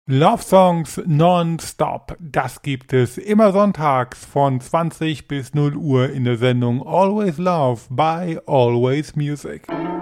Love Songs non-stop. Das gibt es immer sonntags von 20 bis 0 Uhr in der Sendung Always Love by Always Music.